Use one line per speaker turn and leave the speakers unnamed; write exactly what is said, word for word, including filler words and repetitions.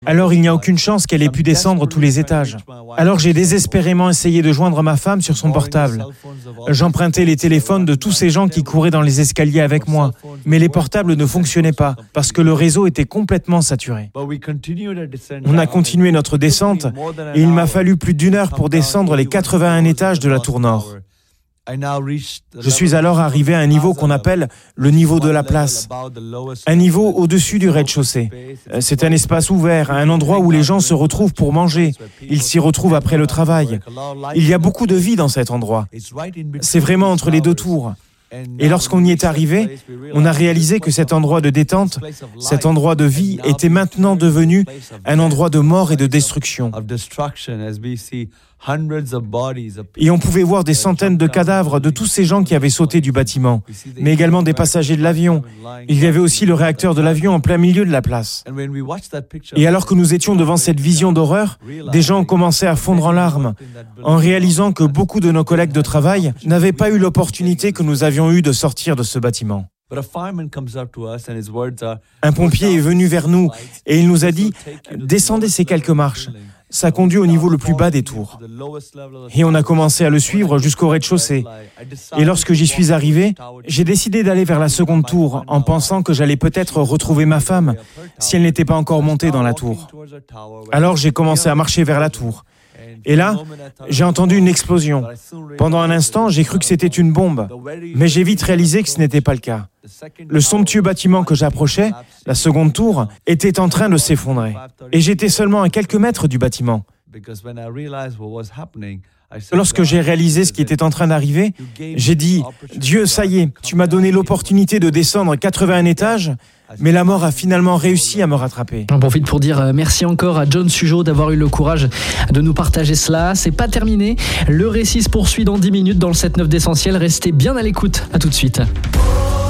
Alors il n'y a aucune chance qu'elle ait pu descendre tous les étages. Alors j'ai désespérément essayé de joindre ma femme sur son portable. J'empruntais les téléphones de tous ces gens qui couraient dans les escaliers avec moi, mais les portables ne fonctionnaient pas parce que le réseau était complètement saturé. On a continué notre descente et il m'a fallu plus d'une heure pour descendre les quatre-vingt-un étages de la tour nord. Je suis alors arrivé à un niveau qu'on appelle le niveau de la place, un niveau au-dessus du rez-de-chaussée. C'est un espace ouvert, un endroit où les gens se retrouvent pour manger. Ils s'y retrouvent après le travail. Il y a beaucoup de vie dans cet endroit. C'est vraiment entre les deux tours. Et lorsqu'on y est arrivé, on a réalisé que cet endroit de détente, cet endroit de vie était maintenant devenu un endroit de mort et de destruction. Et on pouvait voir des centaines de cadavres de tous ces gens qui avaient sauté du bâtiment, mais également des passagers de l'avion. Il y avait aussi le réacteur de l'avion en plein milieu de la place. Et alors que nous étions devant cette vision d'horreur, des gens ont commencé à fondre en larmes, en réalisant que beaucoup de nos collègues de travail n'avaient pas eu l'opportunité que nous avions eue de sortir de ce bâtiment. Un pompier est venu vers nous et il nous a dit « Descendez ces quelques marches ». Ça conduit au niveau le plus bas des tours. Et on a commencé à le suivre jusqu'au rez-de-chaussée. Et lorsque j'y suis arrivé, j'ai décidé d'aller vers la seconde tour en pensant que j'allais peut-être retrouver ma femme si elle n'était pas encore montée dans la tour. Alors j'ai commencé à marcher vers la tour. Et là, j'ai entendu une explosion. Pendant un instant, j'ai cru que c'était une bombe, mais j'ai vite réalisé que ce n'était pas le cas. Le somptueux bâtiment que j'approchais, la seconde tour, était en train de s'effondrer. Et j'étais seulement à quelques mètres du bâtiment. Lorsque j'ai réalisé ce qui était en train d'arriver, j'ai dit « Dieu, ça y est, tu m'as donné l'opportunité de descendre quatre-vingt-un étages ». Mais la mort a finalement réussi à me rattraper.
J'en profite pour dire merci encore à John Sugeau d'avoir eu le courage de nous partager cela. C'est pas terminé. Le récit se poursuit dans dix minutes dans le sept neuf d'Essentiel. Restez bien à l'écoute. À tout de suite.